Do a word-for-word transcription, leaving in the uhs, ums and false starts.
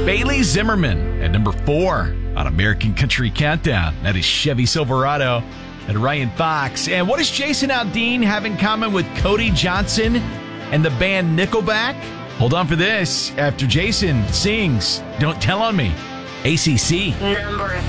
Bailey Zimmerman at number four on American Country Countdown. That is Chevy Silverado and Ryan Fox. And what does Jason Aldean have in common with Cody Johnson and the band Nickelback? Hold on for this after Jason sings Don't Tell on Me. A C C. Number